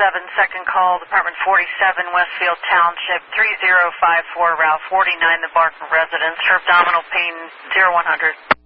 second call, Department 47, Westfield Township, 3054, Route 49, the Barker residence for abdominal pain, 0100.